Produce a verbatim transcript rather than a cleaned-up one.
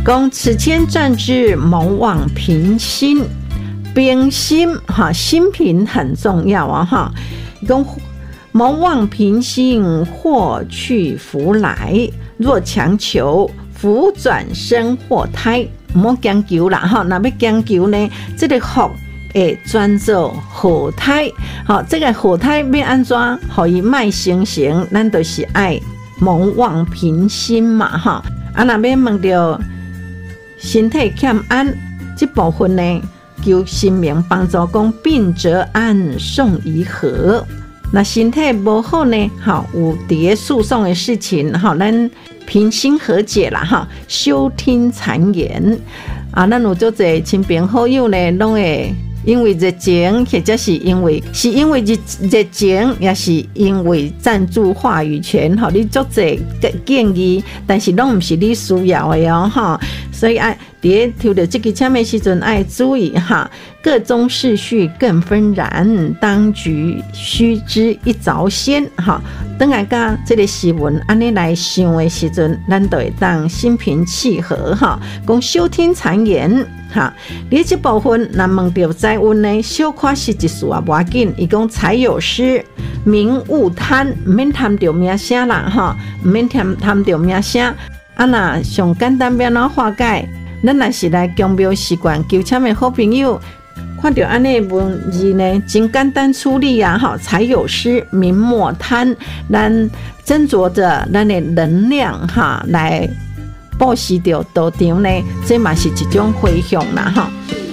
讲此间暂至蒙忘平心，平心哈，心平很重要啊哈。讲蒙忘平心，祸去福来。若强求，福转生祸胎。唔好强求啦哈，那要强求呢？这个福会转做祸胎。好，这个祸胎要安怎？可以卖成成，咱就是爱蒙忘平心嘛哈。啊，那要问到身体欠安这部分呢，求神明帮助，讲病则安，送宜和。那身体不好呢，好有伫诉讼的事情，好咱平心和解啦，哈，休听谗言啊，咱有足侪亲朋好友呢，拢会因为热情，或者是因为是因为热热情，也是因为赞助话语权，吼，你足侪建议，但是拢唔是你需要的哦，哈，所以爱伫抽到这个签的时阵，爱注意哈，各中世序更纷然，当局须知一早先，哈，等下甲这个时文安尼来想的时阵，咱就会当心平气和，哈，讲休听谗言。哈，你这部分那问到再问呢，小可是一事啊，无要紧。伊讲财有失，民勿贪，唔免贪着名声啦，哈，唔免贪贪着名声。啊，那上简单要哪化解？咱若是来供庙习惯求签的好朋友，看到安尼文字呢，真简单处理啊，哈，财有失，民莫贪，咱斟酌着咱的能量哈来。布施到道场呢，这嘛是一种回向啦，哈。